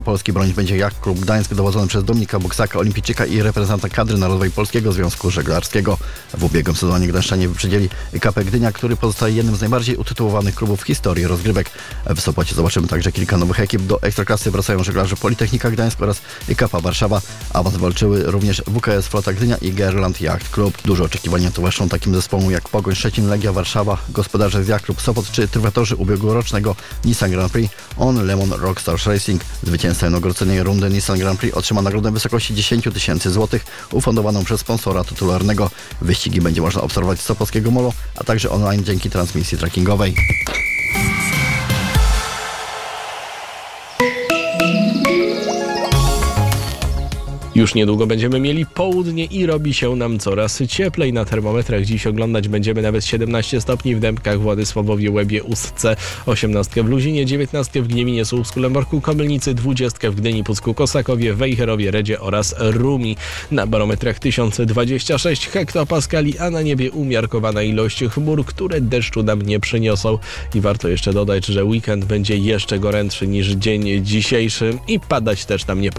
Polski bronić będzie Yacht Klub Gdańsk dowodzony przez Dominika Buksaka, olimpijczyka i reprezentanta kadry narodowej Polskiego Związku Żeglarskiego. W ubiegłym sezonie gdańszczanie wyprzedzili KP Gdynia, który pozostaje jednym z najbardziej utytułowanych klubów w historii rozgrywek. W Sopocie zobaczymy także kilka nowych ekip. Do Ekstraklasy wracają żeglarze Politechnika Gdańsk oraz KP Warszawa. Awans walczyły również WKS Flota Gdynia i Gerland Yacht Club. Duże oczekiwania towarzyszą takim zespołom jak Pogoń Szczecin, Legia Warszawa, gospodarze z Yacht Club Sopot czy trywatorzy ubiegłorocznego Nissan Grand Prix On Lemon Rockstars Racing. Zwycięzca inauguracyjnej rundy Nissan Grand Prix otrzyma nagrodę w wysokości 10 000 złotych ufundowaną przez sponsora tytularnego. Wyścigi będzie można obserwować z Sopockiego Molo, a także online dzięki transmisji trackingowej. Już niedługo będziemy mieli południe i robi się nam coraz cieplej. Na termometrach dziś oglądać będziemy nawet 17 stopni w Dębkach, Władysławowie, Łebie, Ustce, 18 w Luzinie, 19 w Gnieminie, Słupsku, Lęborku, Komylnicy, 20 w Gdyni, Pucku, Kosakowie, Wejherowie, Redzie oraz Rumi. Na barometrach 1026 hektopaskali, a na niebie umiarkowana ilość chmur, które deszczu nam nie przyniosą. I warto jeszcze dodać, że weekend będzie jeszcze gorętszy niż dzień dzisiejszy i padać też tam nie